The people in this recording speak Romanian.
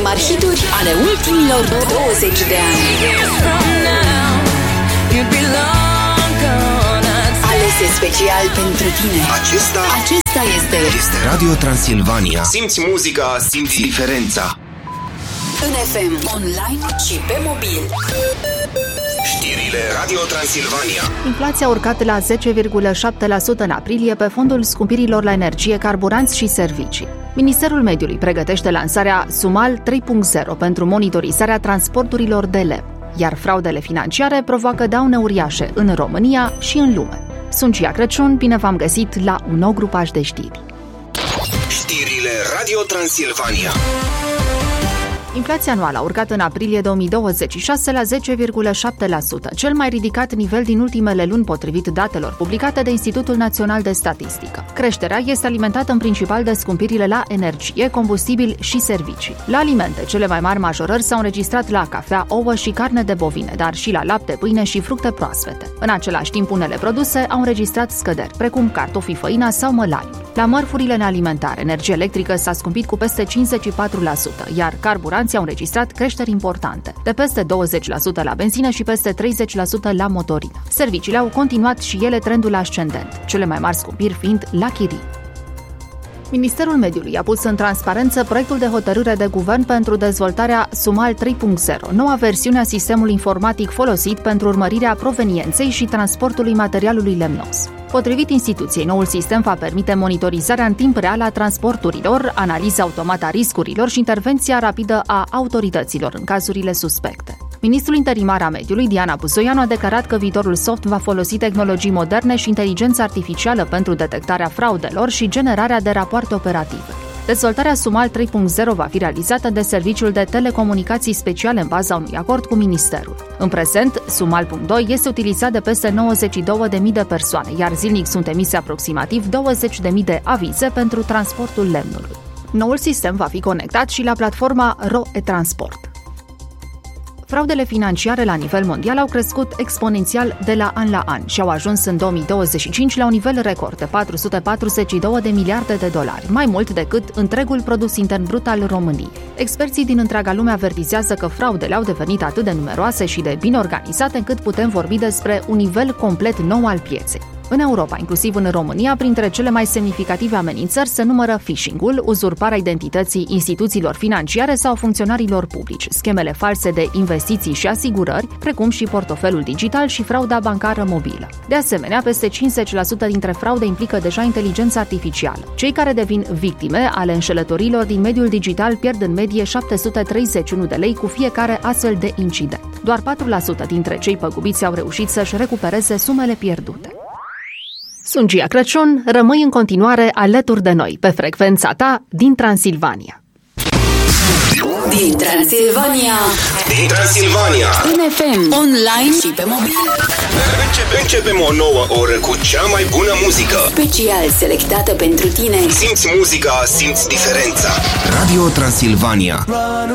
mari hituri ale ultimilor 20 de ani. Alese special pentru tine. Acesta este Radio Transilvania. Simți muzica, simți diferența. în FM, online și pe mobil. Știrile Radio Transilvania. Inflația a urcat la 10,7% în aprilie pe fondul scumpirilor la energie, carburanți și servicii. Ministerul Mediului pregătește lansarea SUMAL 3.0 pentru monitorizarea transporturilor de lemn, iar fraudele financiare provoacă daune uriașe în România și în lume. Sunt Cia Crăciun, bine v-am găsit la un nou grupaj de știri. Știrile Radio Transilvania. Inflația anuală a urcat în aprilie 2026 la 10,7%, cel mai ridicat nivel din ultimele luni potrivit datelor publicate de Institutul Național de Statistică. Creșterea este alimentată în principal de scumpirile la energie, combustibil și servicii. La alimente, cele mai mari majorări s-au înregistrat la cafea, ouă și carne de bovine, dar și la lapte, pâine și fructe proaspete. În același timp, unele produse au înregistrat scăderi, precum cartofii, făina sau mălaiul. La mărfurile nealimentare, energia electrică s-a scumpit cu peste 54%, iar carburanții au înregistrat creșteri importante, de peste 20% la benzină și peste 30% la motorină. Serviciile au continuat și ele trendul ascendent, cele mai mari scumpiri fiind la chirii. Ministerul Mediului a pus în transparență proiectul de hotărâre de guvern pentru dezvoltarea SUMAL 3.0, noua versiune a sistemului informatic folosit pentru urmărirea provenienței și transportului materialului lemnos. Potrivit instituției, noul sistem va permite monitorizarea în timp real a transporturilor, analiza automată a riscurilor și intervenția rapidă a autorităților în cazurile suspecte. Ministrul interimar a mediului, Diana Buzoianu, a declarat că viitorul soft va folosi tehnologii moderne și inteligență artificială pentru detectarea fraudelor și generarea de rapoarte operative. Dezvoltarea SUMAL 3.0 va fi realizată de Serviciul de Telecomunicații Speciale în baza unui acord cu Ministerul. În prezent, SUMAL.2 este utilizat de peste 92.000 de persoane, iar zilnic sunt emise aproximativ 20.000 de avize pentru transportul lemnului. Noul sistem va fi conectat și la platforma RoE-Transport. Fraudele financiare la nivel mondial au crescut exponențial de la an la an și au ajuns în 2025 la un nivel record de 442 de miliarde de dolari, mai mult decât întregul produs intern brut al României. Experții din întreaga lume avertizează că fraudele au devenit atât de numeroase și de bine organizate încât putem vorbi despre un nivel complet nou al pieței. În Europa, inclusiv în România, printre cele mai semnificative amenințări se numără phishing-ul, uzurparea identității instituțiilor financiare sau funcționarilor publici, schemele false de investiții și asigurări, precum și portofelul digital și frauda bancară mobilă. De asemenea, peste 50% dintre fraude implică deja inteligența artificială. Cei care devin victime ale înșelătorilor din mediul digital pierd în medie 731 de lei cu fiecare astfel de incident. Doar 4% dintre cei păgubiți au reușit să-și recupereze sumele pierdute. Sunt Cia Crăciun, rămâi în continuare alături de noi pe frecvența ta din Transilvania. Din Transilvania. În FM, online și pe mobil. Începem o nouă oră cu cea mai bună muzică. Special selectată pentru tine. Simți muzica, simți diferența. Radio Transilvania.